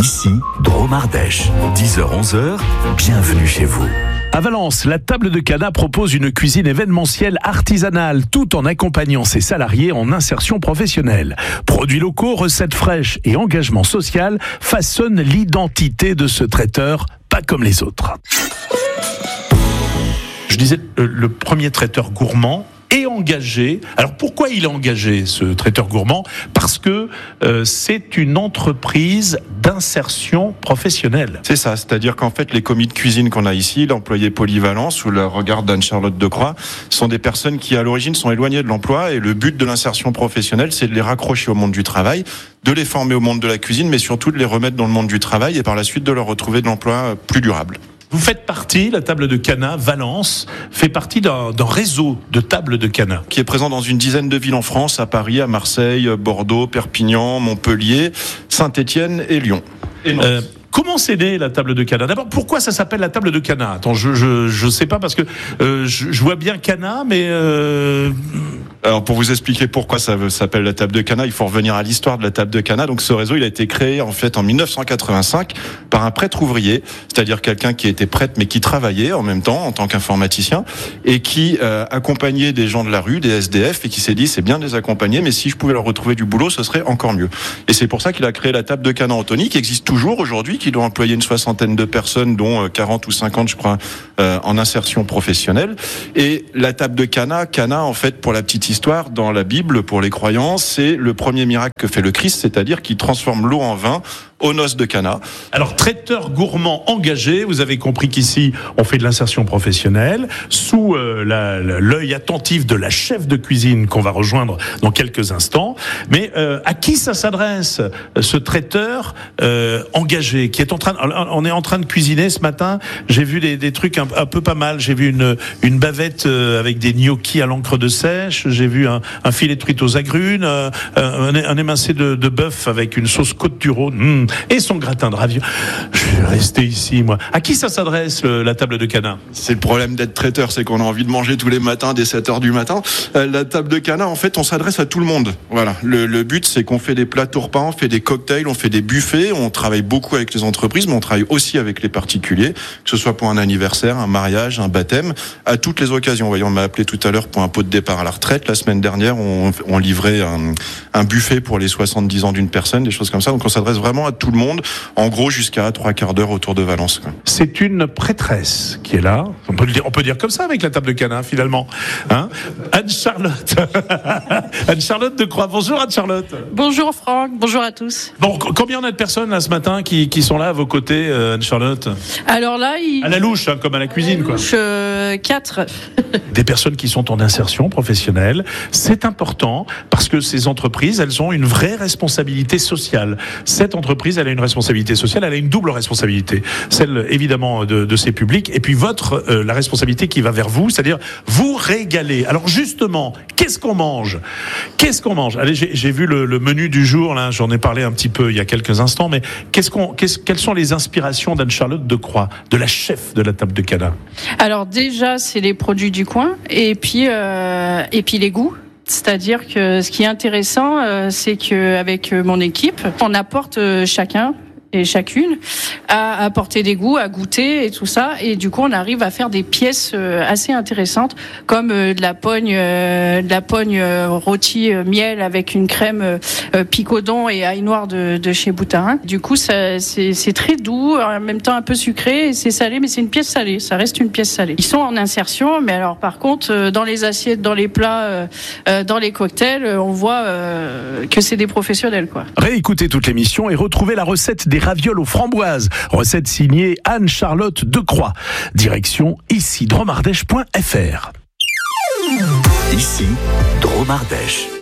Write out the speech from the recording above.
Ici, Dromardèche. 10h-11h, bienvenue chez vous. À Valence, la table de Cana propose une cuisine événementielle artisanale tout en accompagnant ses salariés en insertion professionnelle. Produits locaux, recettes fraîches et engagement social façonnent l'identité de ce traiteur, pas comme les autres. Je disais, le premier traiteur gourmand est engagé. Alors pourquoi il est engagé, ce traiteur gourmand ? Parce que c'est une entreprise d'insertion professionnelle. C'est ça, c'est-à-dire qu'en fait les commis de cuisine qu'on a ici, l'employé polyvalent sous le regard d'Anne-Charlotte Decroix, sont des personnes qui à l'origine sont éloignées de l'emploi, et le but de l'insertion professionnelle, c'est de les raccrocher au monde du travail, de les former au monde de la cuisine, mais surtout de les remettre dans le monde du travail et par la suite de leur retrouver de l'emploi plus durable. Vous faites partie, la table de Cana, Valence, fait partie d'un réseau de tables de Cana. Qui est présent dans une dizaine de villes en France, à Paris, à Marseille, Bordeaux, Perpignan, Montpellier, Saint-Étienne et Lyon. Et comment c'est né la table de Cana ? D'abord, pourquoi ça s'appelle la table de Cana ? Attends, je sais pas parce que je vois bien Cana, mais... Alors pour vous expliquer pourquoi ça s'appelle la table de Cana, il faut revenir à l'histoire de la table de Cana. Donc ce réseau, il a été créé en fait en 1985 par un prêtre ouvrier, c'est-à-dire quelqu'un qui était prêtre mais qui travaillait en même temps en tant qu'informaticien et qui accompagnait des gens de la rue, des SDF, et qui s'est dit c'est bien de les accompagner, mais si je pouvais leur retrouver du boulot, ce serait encore mieux. Et c'est pour ça qu'il a créé la table de Cana Antony, qui existe toujours aujourd'hui, qui doit employer une soixantaine de personnes, dont 40 ou 50 je crois en insertion professionnelle. Et la table de Cana en fait, pour la petite histoire, dans la Bible, pour les croyants, c'est le premier miracle que fait le Christ, c'est-à-dire qu'il transforme l'eau en vin aux noces de Cana. Alors, traiteur gourmand engagé, vous avez compris qu'ici, on fait de l'insertion professionnelle, sous l'œil attentif de la chef de cuisine qu'on va rejoindre dans quelques instants. Mais à qui ça s'adresse, ce traiteur engagé, qui est en train... On est en train de cuisiner ce matin, j'ai vu des trucs un peu pas mal. J'ai vu une bavette avec des gnocchis à l'encre de sèche, j'ai vu un filet de frites aux agrumes, un émincé de bœuf avec une sauce côte du Rhône, et son gratin de ravioles. Je suis resté ici, moi. À qui ça s'adresse, la table de Cana ? C'est le problème d'être traiteur, c'est qu'on a envie de manger tous les matins dès 7h du matin. La table de Cana, en fait, on s'adresse à tout le monde. Voilà. Le but, c'est qu'on fait des plateaux repas, on fait des cocktails, on fait des buffets, on travaille beaucoup avec les entreprises, mais on travaille aussi avec les particuliers, que ce soit pour un anniversaire, un mariage, un baptême, à toutes les occasions. Vous voyez, on m'a appelé tout à l'heure pour un pot de départ à la retraite. La semaine dernière, on livrait un buffet pour les 70 ans d'une personne, des choses comme ça. Donc on s'adresse vraiment à tout le monde, en gros jusqu'à 3/4 d'heure autour de Valence. C'est une prêtresse qui est là, on peut dire comme ça avec la table de Cana finalement, hein ? Anne-Charlotte Anne-Charlotte Decroix. Bonjour Anne-Charlotte. Bonjour Franck, bonjour à tous. Bon, combien on a de personnes là ce matin qui sont là à vos côtés, Anne-Charlotte ? Alors là, à la louche, hein, comme à la cuisine, quoi. 4. Des personnes qui sont en insertion professionnelle, c'est important parce que ces entreprises, elles ont une vraie responsabilité sociale. Cette entreprise, elle a une responsabilité sociale, elle a une double responsabilité. Celle, évidemment, de ses publics, et puis la responsabilité qui va vers vous, c'est-à-dire vous régaler. Alors justement, qu'est-ce qu'on mange ? Allez, j'ai vu le menu du jour, là, j'en ai parlé un petit peu il y a quelques instants, mais quelles sont les inspirations d'Anne-Charlotte Decroix, de la chef de la table de Cana ? Alors déjà, c'est les produits du coin, et puis les goûts. C'est-à-dire que ce qui est intéressant, c'est qu'avec mon équipe, on apporte chacun et chacune à apporter des goûts, à goûter et tout ça, et du coup on arrive à faire des pièces assez intéressantes, comme de la pogne rôtie miel avec une crème picodon et ail noir de chez Boutarin. Du coup c'est très doux, en même temps un peu sucré, et c'est salé, mais c'est une pièce salée, ça reste une pièce salée. Ils sont en insertion, mais alors par contre dans les assiettes, dans les plats, dans les cocktails, on voit que c'est des professionnels, quoi. Réécoutez toute l'émission et retrouvez la recette des ravioles aux framboises. Recette signée Anne-Charlotte Decroix. Direction ici dromardèche.fr. Ici Dromardèche.